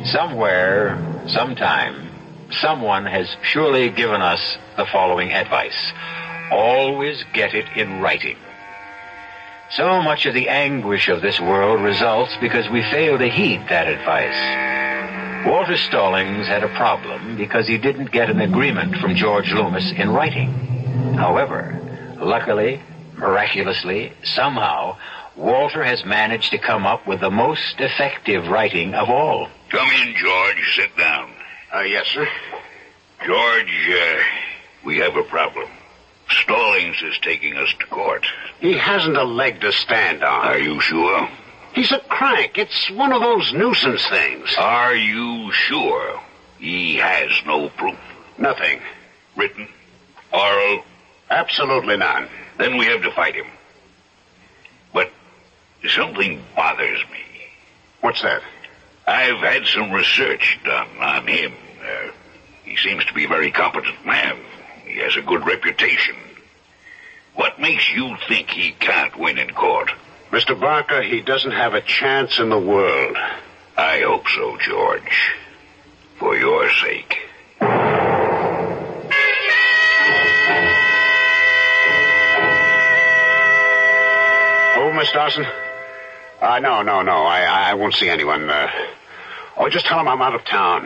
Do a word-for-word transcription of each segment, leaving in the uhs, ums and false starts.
Somewhere, sometime, someone has surely given us the following advice. Always get it in writing. So much of the anguish of this world results because we fail to heed that advice. Walter Stallings had a problem because he didn't get an agreement from George Loomis in writing. However, luckily, miraculously, somehow, Walter has managed to come up with the most effective writing of all. Come in, George. Sit down. Uh, yes, sir. George, uh, we have a problem. Stallings is taking us to court. He hasn't a leg to stand on. Are you sure? He's a crank. It's one of those nuisance things. Are you sure he has no proof? Nothing. Written? Oral? Absolutely none. Then we have to fight him. But something bothers me. What's that? I've had some research done on him. Uh, he seems to be a very competent man. He has a good reputation. What makes you think he can't win in court? Mister Barker, he doesn't have a chance in the world. I hope so, George. For your sake. Oh, Miss Dawson? Uh, no, no, no. I, I won't see anyone. Uh, oh, just tell him I'm out of town.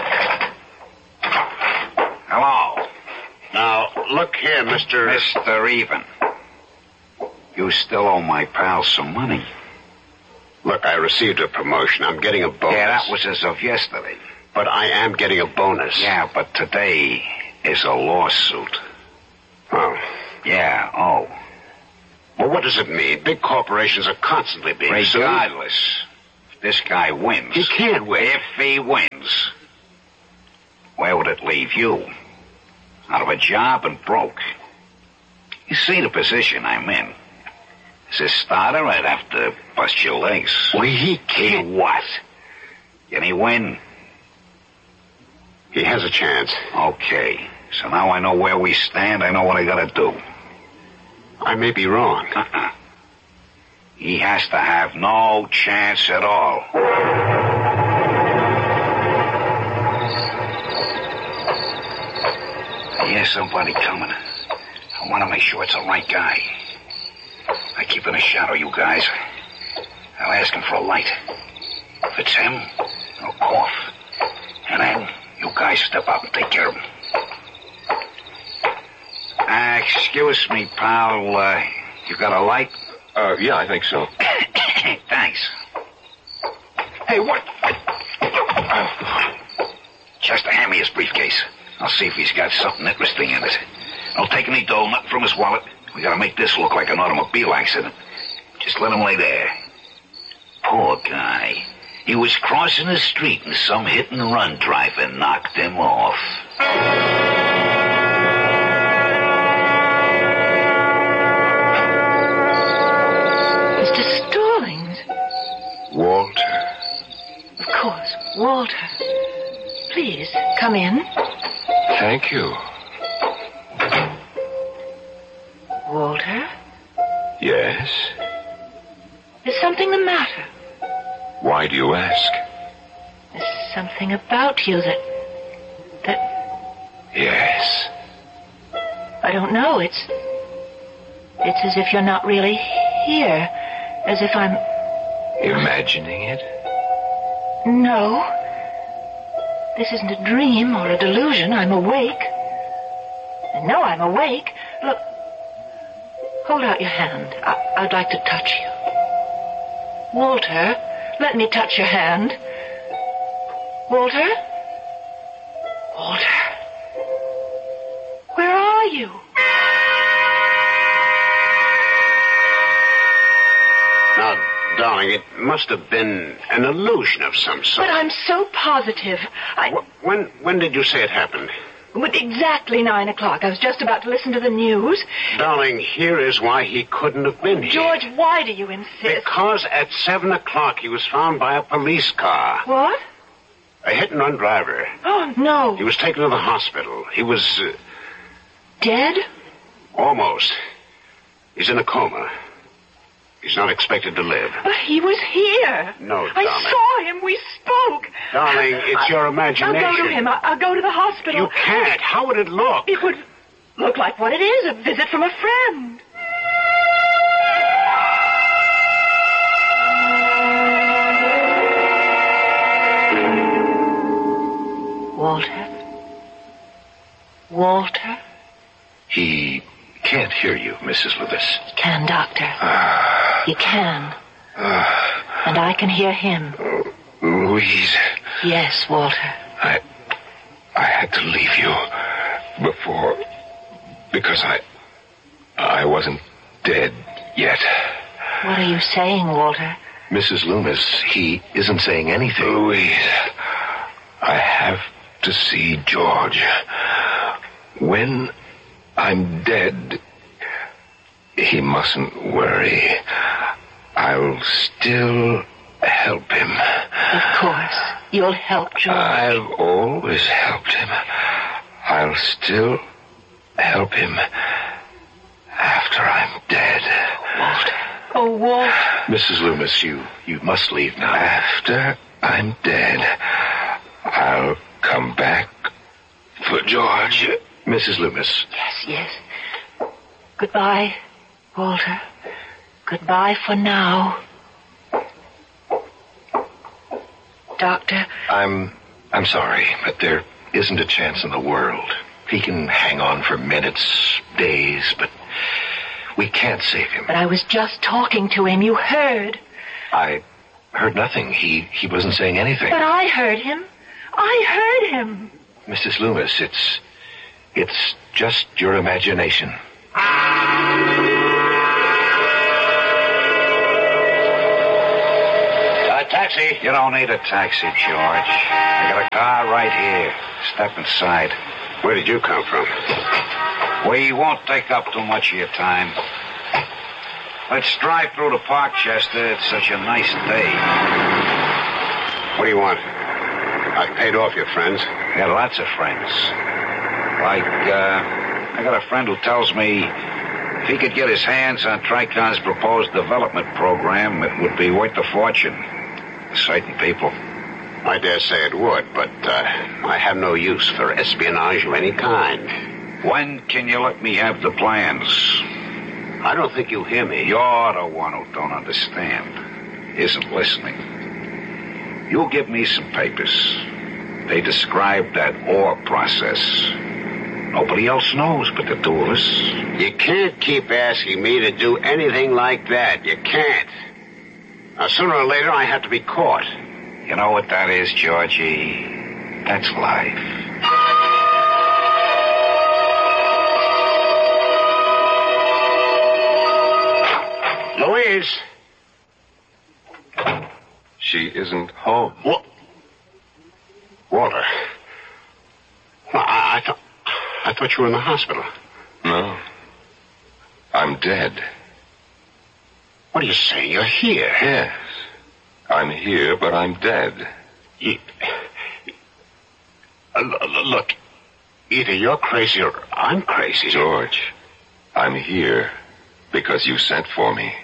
Hello. Now, look here, Mister Mister Even. You still owe my pal some money. Look, I received a promotion. I'm getting a bonus. Yeah, that was as of yesterday. But I am getting a bonus. Yeah, but today is a lawsuit. Oh. Yeah, oh. Well, what does it mean? Big corporations are constantly being sued. Regardless, if this guy wins... He can't win. If he wins, where would it leave you? Out of a job and broke. You see the position I'm in. As a starter, I'd have to bust your legs. Well, he can't. He what? Can he win? He has a chance. Okay. So now I know where we stand. I know what I gotta do. I may be wrong. Uh-uh. He has to have no chance at all. I hear somebody coming. I want to make sure it's the right guy. I keep in a shadow, you guys. I'll ask him for a light. If it's him, I'll cough. And then you guys step up and take care of him. Uh, excuse me, pal. Uh, you got a light? Uh, yeah, I think so. Thanks. Hey, what? Chester, hand me his briefcase. I'll see if he's got something interesting in it. Don't take any dough, nothing from his wallet. We gotta make this look like an automobile accident. Just let him lay there. Poor guy. He was crossing the street and some hit-and-run driver knocked him off. Mister Stallings. Walter. Of course, Walter. Please, come in. Thank you. Walter? Yes? Is something the matter? Why do you ask? There's something about you that... that... Yes. I don't know. It's... It's as if you're not really here. As if I'm... Imagining it? No. This isn't a dream or a delusion. I'm awake. I know I'm awake. Look. Hold out your hand. I- I'd like to touch you. Walter, let me touch your hand. Walter? Walter? Where are you? Now, darling, it must have been an illusion of some sort. But I'm so positive. I... Wh- When, when did you say it happened? At exactly nine o'clock. I was just about to listen to the news. Darling, here is why he couldn't have been here. George, why do you insist? Because at seven o'clock he was found by a police car. What? A hit-and-run driver. Oh, no. He was taken to the hospital. He was... Uh, Dead? almost. He's in a coma. He's not expected to live. But he was here. No, I darling. saw him. We spoke. Darling, it's your imagination. I'll go to him. I'll, I'll go to the hospital. You can't. How would it look? It would look like what it is, a visit from a friend. Walter? Walter? He can't hear you, Missus Loomis. He can, Doctor. Uh, he can. uh, And I can hear him. uh, Louise. Yes, Walter. I... I had to leave you before... Because I... I wasn't dead yet. What are you saying, Walter? Missus Loomis, he isn't saying anything. Louise, I have to see George. When I'm dead, he mustn't worry. I'll still help him. Of course. You'll help George. I've always helped him. I'll still help him after I'm dead. Walter. Oh, Walter. Missus Loomis, you, you must leave now. After I'm dead, I'll come back for George. Missus Loomis. Yes, yes. Goodbye, Walter. Goodbye for now. Doctor. I'm... I'm sorry, but there isn't a chance in the world. He can hang on for minutes, days, but we can't save him. But I was just talking to him. You heard. I heard nothing. He, he wasn't saying anything. But I heard him. I heard him. Missus Loomis, it's... It's just your imagination. Uh, taxi. You don't need a taxi, George. I got a car right here. Step inside. Where did you come from? We won't take up too much of your time. Let's drive through the park, Chester. It's such a nice day. What do you want? I've paid off your friends. I got lots of friends. Like, uh, I got a friend who tells me if he could get his hands on Tricon's proposed development program, it would be worth a fortune to certain people. I dare say it would, but uh, I have no use for espionage of any kind. When can you let me have the plans? I don't think you hear me. You're the one who don't understand, isn't listening. You give me some papers. They describe that ore process. Nobody else knows but the two of us. You can't keep asking me to do anything like that. You can't. Now, sooner or later, I have to be caught. You know what that is, Georgie? That's life. Louise. She isn't home. What? Walter. Well, I, I thought... I thought you were in the hospital. No. I'm dead. What are you saying? You're here. Yes. I'm here, but I'm dead. You... Uh, l- look, either you're crazy or I'm crazy. George, I'm here because you sent for me.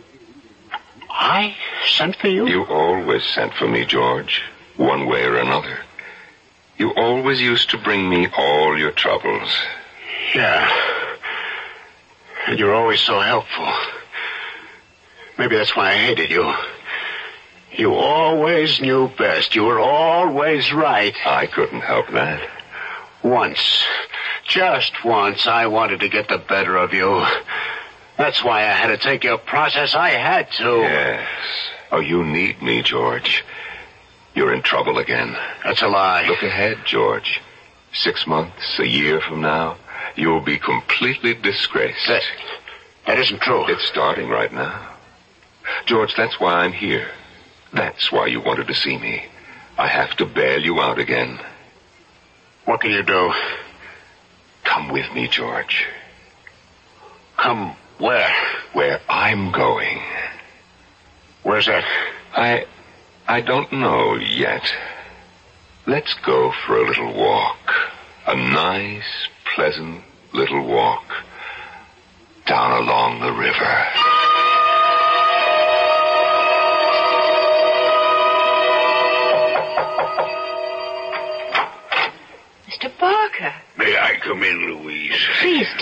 I sent for you? You always sent for me, George, one way or another. You always used to bring me all your troubles. Yeah. And you're always so helpful. Maybe that's why I hated you. You always knew best. You were always right. I couldn't help that. Once, just once, I wanted to get the better of you. That's why I had to take your process. I had to. Yes. Oh, you need me, George. You're in trouble again. That's a lie. Look ahead, George. Six months, a year from now, you'll be completely disgraced. That, that isn't true. It's starting right now. George, that's why I'm here. That's why you wanted to see me. I have to bail you out again. What can you do? Come with me, George. Come where? Where I'm going. Where's that? I... I don't know yet. Let's go for a little walk. A nice, pleasant little walk down along the river.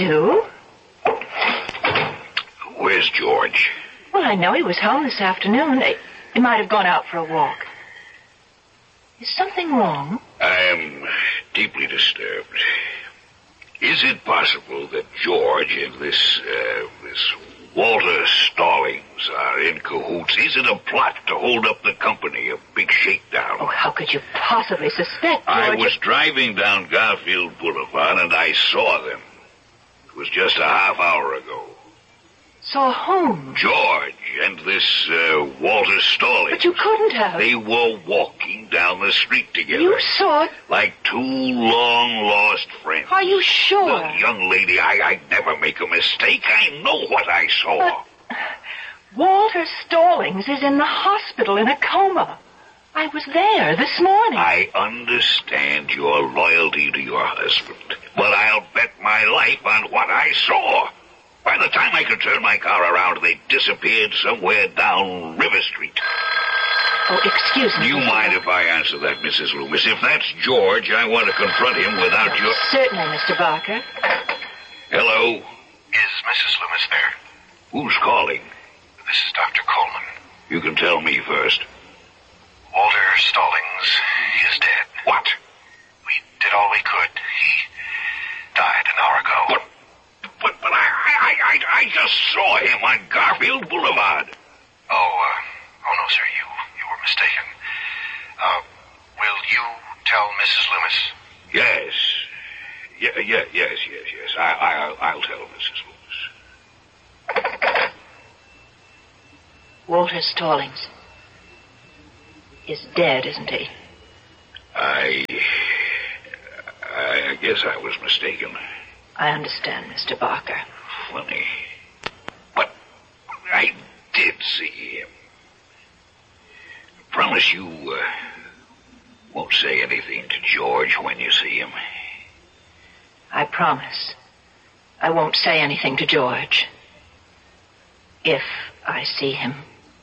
do. Where's George? Well, I know he was home this afternoon. He, he might have gone out for a walk. Is something wrong? I am deeply disturbed. Is it possible that George and this, uh, this Walter Stallings are in cahoots? Is it a plot to hold up the company, a big shakedown? Oh, how could you possibly suspect George? I was driving down Garfield Boulevard and I saw them. It was just a half hour ago. Saw whom? George and this uh, Walter Stallings. But you couldn't have. They were walking down the street together. You saw it? Like two long-lost friends. Are you sure? Well, young lady, I, I never make a mistake. I know what I saw. But Walter Stallings is in the hospital in a coma. I was there this morning. I understand your loyalty to your husband, but I'll bet my life on what I saw. By the time I could turn my car around, they disappeared somewhere down River Street. Oh, excuse me. Do you mind if I answer that, Missus Loomis? If that's George, I want to confront him without your... Certainly, Mister Barker. Hello? Is Missus Loomis there? Who's calling? This is Doctor Coleman. You can tell me first. Walter Stallings is dead. What? We did all we could. He died an hour ago. But, but, but I, I, I, I just saw him on Garfield Boulevard. Oh, uh, oh no, sir, you, you were mistaken. Uh, will you tell Missus Loomis? Yes. Yeah, yeah, yes, yes, yes. I, I, I'll, I'll tell Missus Loomis. Walter Stallings is dead, isn't he? I, I guess I was mistaken. I understand, Mister Barker. Funny. But I did see him. I promise you uh, won't say anything to George when you see him. I promise. I won't say anything to George. If I see him.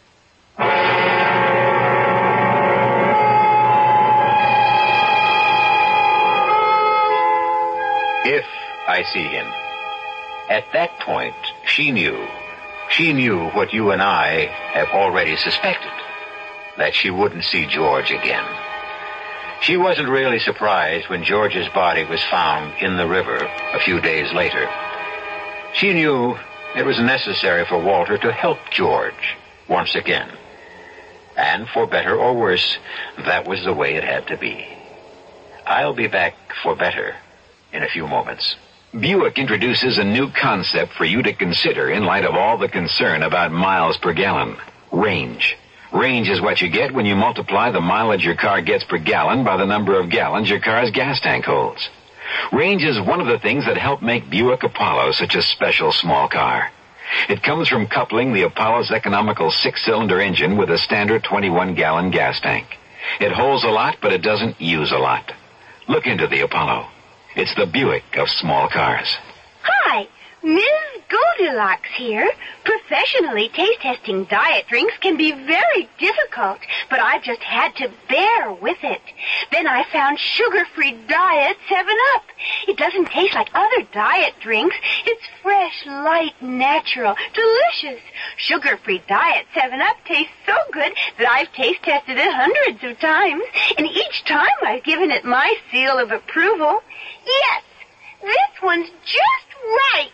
If I see him. At that point, she knew. She knew what you and I have already suspected. That she wouldn't see George again. She wasn't really surprised when George's body was found in the river a few days later. She knew it was necessary for Walter to help George once again. And for better or worse, that was the way it had to be. I'll be back for better in a few moments. Buick introduces a new concept for you to consider in light of all the concern about miles per gallon. Range. Range is what you get when you multiply the mileage your car gets per gallon by the number of gallons your car's gas tank holds. Range is one of the things that help make Buick Apollo such a special small car. It comes from coupling the Apollo's economical six-cylinder engine with a standard twenty-one gallon gas tank. It holds a lot, but it doesn't use a lot. Look into the Apollo. It's the Buick of small cars. Hi, Miz Goldilocks here. Professionally taste testing diet drinks can be very difficult, but I just had to bear with it. Then I found sugar-free Diet seven up. It doesn't taste like other diet drinks. It's fresh, light, natural, delicious. Sugar-free Diet seven up tastes so good that I've taste tested it hundreds of times, and each time I've given it my seal of approval. Yes, this one's just right.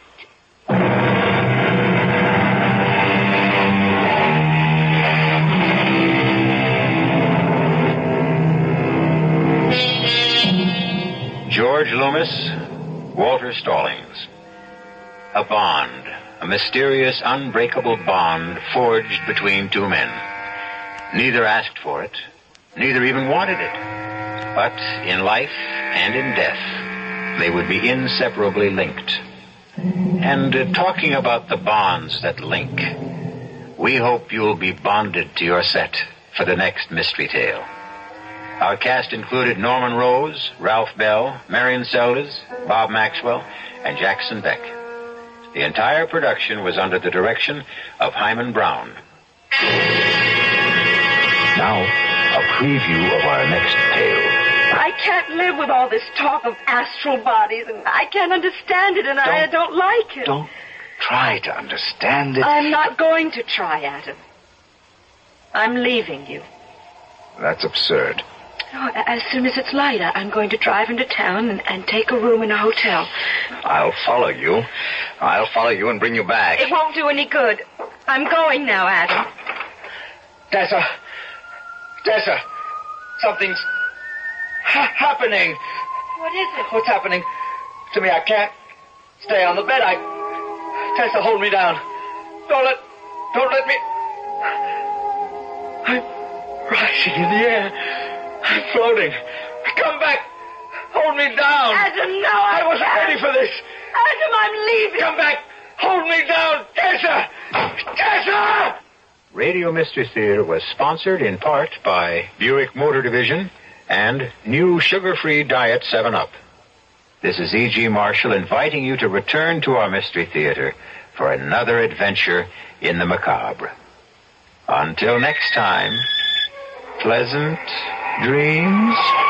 George Loomis, Walter Stallings. A bond, a mysterious, unbreakable bond forged between two men. Neither asked for it, neither even wanted it. But in life and in death, they would be inseparably linked. And uh, talking about the bonds that link, we hope you'll be bonded to your set for the next mystery tale. Our cast included Norman Rose, Ralph Bell, Marion Seldes, Bob Maxwell, and Jackson Beck. The entire production was under the direction of Hyman Brown. Now, a preview of our next tale. I can't live with all this talk of astral bodies, and I can't understand it, and don't, I don't like it. Don't try to understand it. I'm not going to try, Adam. I'm leaving you. That's absurd. Oh, as soon as it's light, I'm going to drive into town and, and take a room in a hotel. I'll follow you. I'll follow you and bring you back. It won't do any good. I'm going now, Adam. Tessa. Tessa. Something's ha- happening. What is it? What's happening to me? I can't stay on the bed. I... Tessa, hold me down. Don't let... Don't let me... I'm rising in the air. I'm floating. Come back. Hold me down. Adam, no, I, I wasn't can't. ready for this. Adam, I'm leaving. Come back. Hold me down. Tessa. Tessa! Radio Mystery Theater was sponsored in part by Buick Motor Division and new sugar-free Diet seven up. This is E G. Marshall inviting you to return to our Mystery Theater for another adventure in the macabre. Until next time, pleasant dreams.